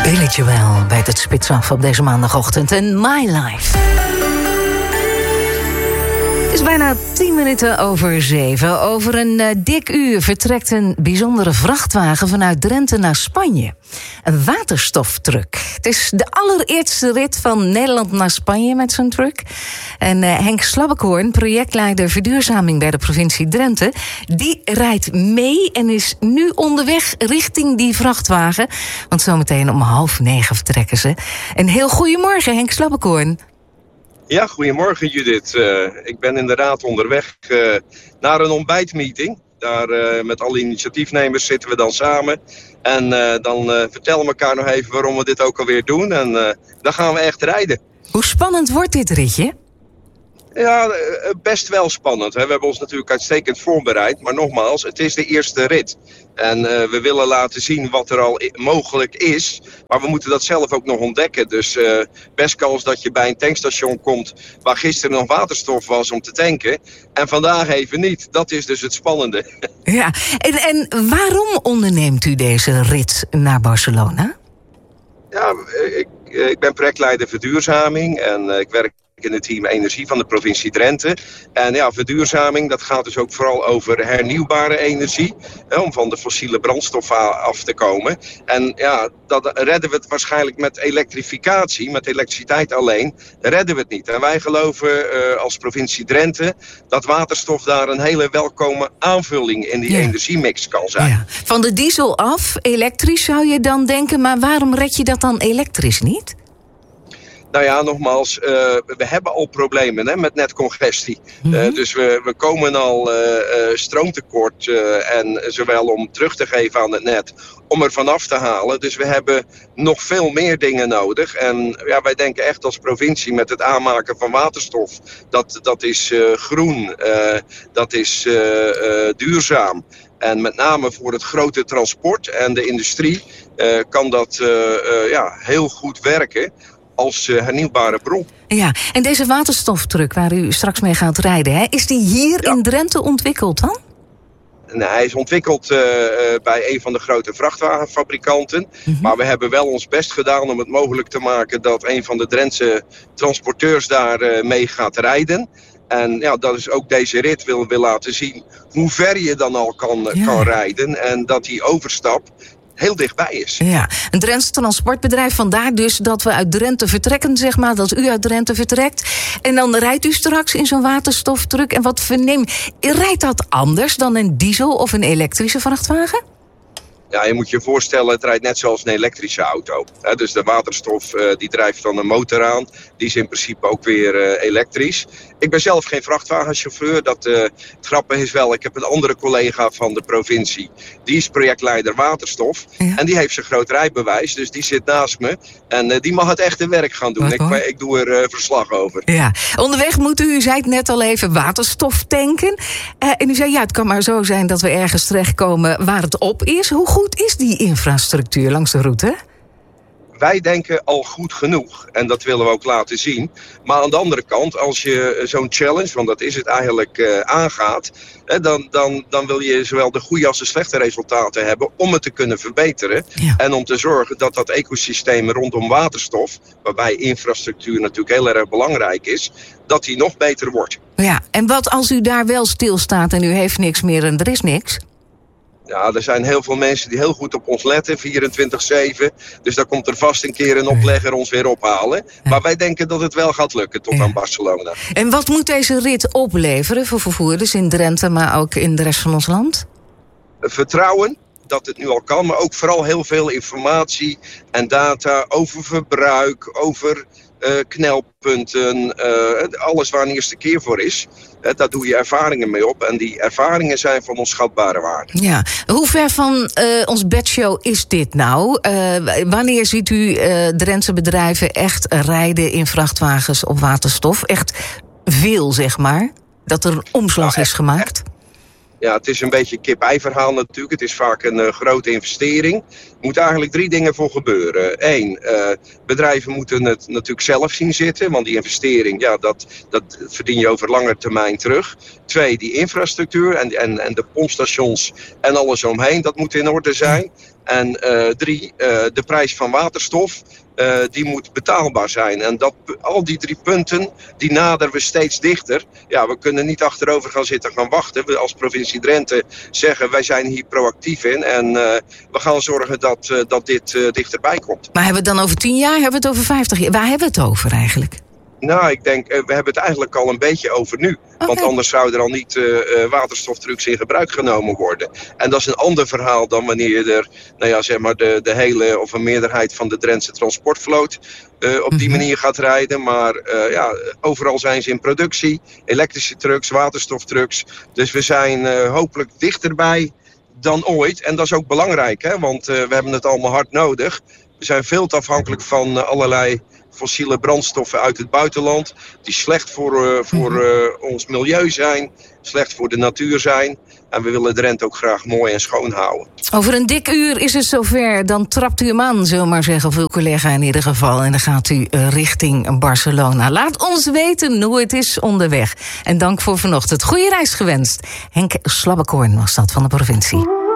Billy Joel bijt het spits af op deze maandagochtend en My Life. Het is bijna 10 minuten over 7. Over een dik uur vertrekt een bijzondere vrachtwagen vanuit Drenthe naar Spanje. Een waterstoftruck. Het is de allereerste rit van Nederland naar Spanje met zo'n truck. En Henk Slabbekoorn, projectleider verduurzaming bij de provincie Drenthe, die rijdt mee en is nu onderweg richting die vrachtwagen. Want zometeen om 8:30 vertrekken ze. Een heel goedemorgen, Henk Slabbekoorn. Ja, goedemorgen Judith. Ik ben inderdaad onderweg naar een ontbijtmeeting. Daar met alle initiatiefnemers zitten we dan samen. En dan vertellen we elkaar nog even waarom we dit ook alweer doen. En dan gaan we echt rijden. Hoe spannend wordt dit ritje? Ja, best wel spannend. Hè. We hebben ons natuurlijk uitstekend voorbereid. Maar nogmaals, het is de eerste rit. En we willen laten zien wat er al mogelijk is. Maar we moeten dat zelf ook nog ontdekken. Dus best kans dat je bij een tankstation komt waar gisteren nog waterstof was om te tanken. En vandaag even niet. Dat is dus het spannende. Ja, en waarom onderneemt u deze rit naar Barcelona? Ja, ik ben projectleider verduurzaming en ik werk in het team energie van de provincie Drenthe. En ja, verduurzaming, dat gaat dus ook vooral over hernieuwbare energie. Om van de fossiele brandstof af te komen. En ja, dat redden we het waarschijnlijk met elektrificatie. Met elektriciteit alleen redden we het niet. En wij geloven als provincie Drenthe dat waterstof daar een hele welkome aanvulling in die energiemix kan zijn. Ja. Van de diesel af, elektrisch zou je dan denken. Maar waarom red je dat dan elektrisch niet? Nou ja, nogmaals, we hebben al problemen met netcongestie. Dus we komen al stroomtekort en zowel om terug te geven aan het net, om er vanaf te halen. Dus we hebben nog veel meer dingen nodig. En ja, wij denken echt als provincie met het aanmaken van waterstof, dat is groen, dat is duurzaam. En met name voor het grote transport en de industrie kan dat heel goed werken als hernieuwbare bron. Ja, en deze waterstoftruck waar u straks mee gaat rijden, is die hier in Drenthe ontwikkeld dan? Nee, hij is ontwikkeld bij een van de grote vrachtwagenfabrikanten. Maar we hebben wel ons best gedaan om het mogelijk te maken dat een van de Drentse transporteurs daar mee gaat rijden. En ja, dat is ook deze rit wil laten zien hoe ver je dan al kan rijden. En dat die overstap heel dichtbij is. Ja, een Drentse transportbedrijf. Vandaar dus dat we uit Drenthe vertrekken, zeg maar. Dat u uit Drenthe vertrekt. En dan rijdt u straks in zo'n waterstoftruck. En wat verneem, rijdt dat anders dan een diesel of een elektrische vrachtwagen? Ja, je moet je voorstellen, het rijdt net zoals een elektrische auto. Dus de waterstof die drijft dan een motor aan. Die is in principe ook weer elektrisch. Ik ben zelf geen vrachtwagenchauffeur. Het grappige is wel, ik heb een andere collega van de provincie. Die is projectleider waterstof. Ja. En die heeft zijn groot rijbewijs. Dus die zit naast me. En die mag het echte werk gaan doen. Ik doe er verslag over. Ja. Onderweg moet u zei het net al even, waterstof tanken. En u zei, ja, het kan maar zo zijn dat we ergens terechtkomen waar het op is. Hoe goed is die infrastructuur langs de route? Wij denken al goed genoeg. En dat willen we ook laten zien. Maar aan de andere kant, als je zo'n challenge, want dat is het eigenlijk, aangaat, dan wil je zowel de goede als de slechte resultaten hebben om het te kunnen verbeteren. Ja. En om te zorgen dat dat ecosysteem rondom waterstof, waarbij infrastructuur natuurlijk heel erg belangrijk is, dat die nog beter wordt. Ja, en wat als u daar wel stilstaat en u heeft niks meer en er is niks? Ja, er zijn heel veel mensen die heel goed op ons letten, 24/7. Dus daar komt er vast een keer een oplegger ons weer ophalen. Ja. Maar wij denken dat het wel gaat lukken tot aan Barcelona. En wat moet deze rit opleveren voor vervoerders in Drenthe, maar ook in de rest van ons land? Vertrouwen dat het nu al kan, maar ook vooral heel veel informatie en data over verbruik, over knelpunten, alles waar een eerste keer voor is. Daar doe je ervaringen mee op. En die ervaringen zijn van onschatbare waarde. Ja. Hoe ver van ons bedshow is dit nou? Wanneer ziet u Drentse bedrijven echt rijden in vrachtwagens op waterstof? Echt veel, zeg maar. Dat er een omslag is gemaakt? Ja, het is een beetje een kip-ei-verhaal natuurlijk. Het is vaak een grote investering. Er moeten eigenlijk 3 dingen voor gebeuren. 1, bedrijven moeten het natuurlijk zelf zien zitten. Want die investering, ja, dat verdien je over lange termijn terug. 2, die infrastructuur en de pompstations en alles omheen. Dat moet in orde zijn. En 3, de prijs van waterstof. Die moet betaalbaar zijn. En al die 3 punten, die naderen we steeds dichter. Ja, we kunnen niet achterover gaan zitten gaan wachten. We als provincie Drenthe zeggen, wij zijn hier proactief in. En we gaan zorgen dat dit dichterbij komt. Maar hebben we het dan over 10 jaar? Hebben we het over 50 jaar? Waar hebben we het over eigenlijk? Nou, ik denk, we hebben het eigenlijk al een beetje over nu. Okay. Want anders zou er al niet waterstoftrucks in gebruik genomen worden. En dat is een ander verhaal dan wanneer je er de hele of een meerderheid van de Drentse transportvloot op die manier gaat rijden. Maar overal zijn ze in productie. Elektrische trucks, waterstoftrucks. Dus we zijn hopelijk dichterbij dan ooit. En dat is ook belangrijk, hè? Want we hebben het allemaal hard nodig. We zijn veel te afhankelijk van allerlei fossiele brandstoffen uit het buitenland. Die slecht voor ons milieu zijn. Slecht voor de natuur zijn. En we willen Drenthe ook graag mooi en schoon houden. Over een dik uur is het zover. Dan trapt u hem aan, zullen we maar zeggen. Of uw collega in ieder geval. En dan gaat u richting Barcelona. Laat ons weten hoe het is onderweg. En dank voor vanochtend. Goeie reis gewenst. Henk Slabbekoorn was dat van de provincie.